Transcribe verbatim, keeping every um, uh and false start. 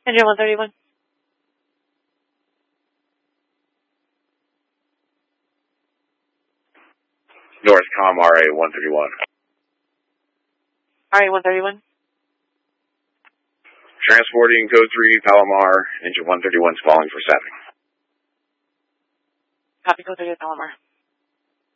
Engine one thirty-one. Northcom R A one thirty-one. R A one thirty-one. Transporting code three, Palomar, engine one thirty-one's falling for seven. Copy, code three, Palomar.